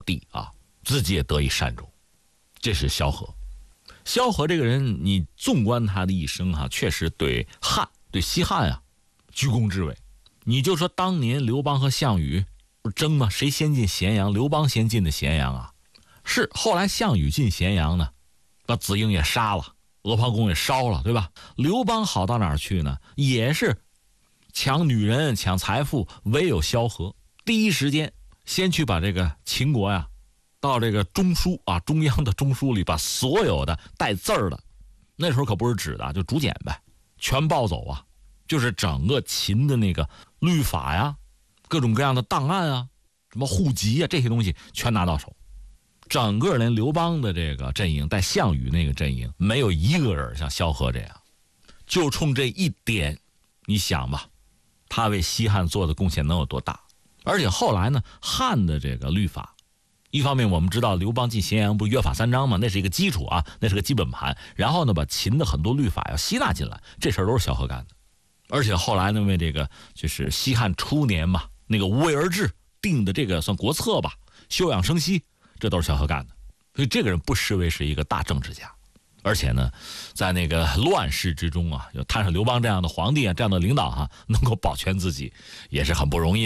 地啊，自己也得以善终。这是萧何。萧何这个人，你纵观他的一生确实对西汉居功至伟。你就说当年刘邦和项羽争嘛，谁先进咸阳？刘邦先进的咸阳是后来项羽进咸阳呢，把子婴也杀了，阿房宫也烧了，对吧？刘邦好到哪儿去呢？也是抢女人、抢财富，唯有萧何第一时间先去把这个秦国到这个中央的中书里，把所有的带字儿的，那时候可不是纸的，就竹简呗，全抱走就是整个秦的那个律法各种各样的档案什么户籍这些东西全拿到手。整个连刘邦的这个阵营带项羽那个阵营，没有一个人像萧何这样。就冲这一点，你想吧，他为西汉做的贡献能有多大？而且后来呢，汉的这个律法，一方面我们知道刘邦进咸阳不是约法三章吗？那是一个基础那是个基本盘。然后呢，把秦的很多律法要吸纳进来，这事儿都是萧何干的。而且后来呢，为这个就是西汉初年嘛，那个无为而治定的这个算国策吧，休养生息，这都是萧何干的。所以这个人不失为是一个大政治家。而且呢，在那个乱世之中有摊上刘邦这样的皇帝这样的领导能够保全自己，也是很不容易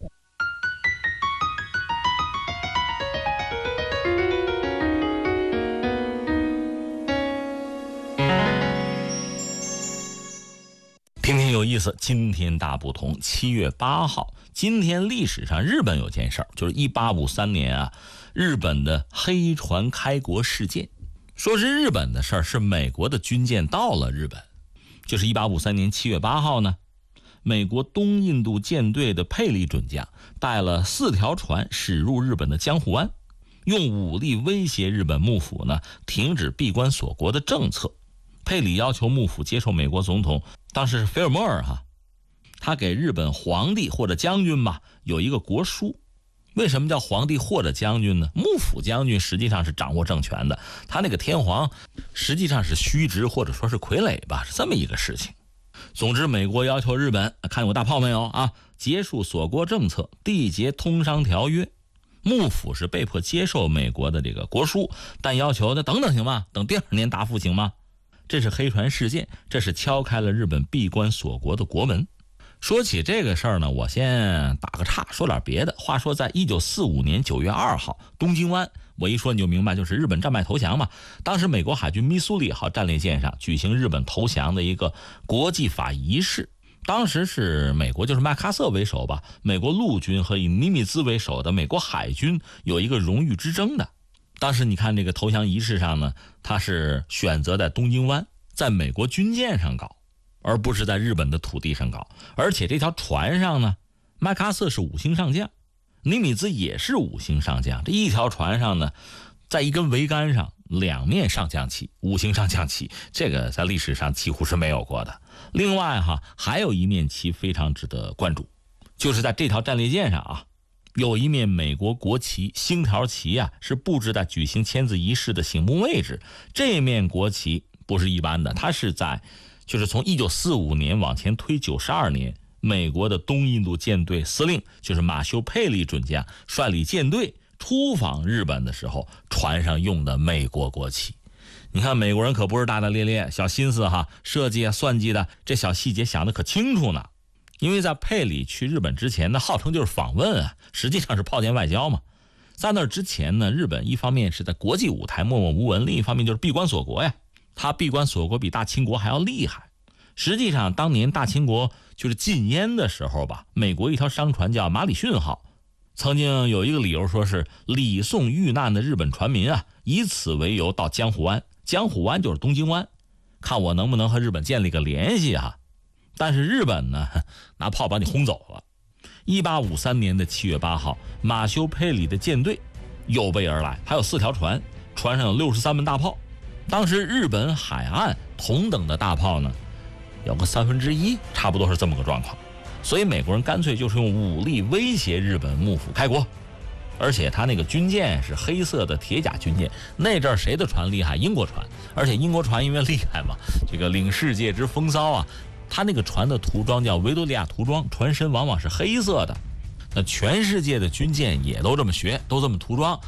听听有意思，今天大不同。7月8号，今天历史上日本有件事儿，就是1853年日本的黑船开国事件。说是日本的事儿，是美国的军舰到了日本。就是1853年7月8号呢，美国东印度舰队的佩里准将带了4条船驶入日本的江户湾，用武力威胁日本幕府呢停止闭关锁国的政策。佩里要求幕府接受美国总统，当时是菲尔莫尔他给日本皇帝或者将军吧有一个国书。为什么叫皇帝或者将军呢？幕府将军实际上是掌握政权的，他那个天皇实际上是虚职或者说是傀儡吧，是这么一个事情。总之，美国要求日本看有大炮没有结束锁国政策，缔结通商条约。幕府是被迫接受美国的这个国书，但要求等等行吗？等第2年答复行吗？这是黑船事件，这是敲开了日本闭关锁国的国门。说起这个事儿呢，我先打个岔，说点别的。话说在1945年9月2号，东京湾，我一说你就明白，就是日本战败投降嘛。当时美国海军密苏里号战列舰上举行日本投降的一个国际法仪式。当时是美国就是麦克阿瑟为首吧，美国陆军和以尼米兹为首的美国海军有一个荣誉之争的。当时你看这个投降仪式上呢，他是选择在东京湾，在美国军舰上搞，而不是在日本的土地上搞。而且这条船上呢，麦克阿瑟是5星上将，尼米兹也是5星上将。这一条船上呢，在一根桅杆上2面上将旗，5星上将旗，这个在历史上几乎是没有过的。另外还有一面旗非常值得关注，就是在这条战列舰上有一面美国国旗，星条旗是布置在举行签字仪式的醒目位置。这面国旗不是一般的，它是就是从1945年往前推92年，美国的东印度舰队司令就是马修佩里准将率领舰队出访日本的时候，船上用的美国国旗。你看美国人可不是大大咧咧，小心思设计算计的，这小细节想得可清楚呢。因为在佩里去日本之前呢，号称就是访问实际上是炮舰外交嘛。在那之前呢，日本一方面是在国际舞台默默无闻，另一方面就是闭关锁国呀。他闭关锁国比大清国还要厉害。实际上当年大清国就是禁烟的时候吧，美国一条商船叫马里逊号，曾经有一个理由说是礼送遇难的日本船民以此为由到江户湾，江户湾就是东京湾，看我能不能和日本建立个联系但是日本呢，拿炮把你轰走了。1853年的7月8号，马修佩里的舰队有备而来，还有4条船，船上有63门大炮。当时日本海岸同等的大炮呢，有个1/3，差不多是这么个状况。所以美国人干脆就是用武力威胁日本幕府开国。而且他那个军舰是黑色的铁甲军舰，那阵儿谁的船厉害？英国船。而且英国船因为厉害嘛，这个领世界之风骚他那个船的涂装叫维多利亚涂装，船身往往是黑色的。那全世界的军舰也都这么学，都这么涂装，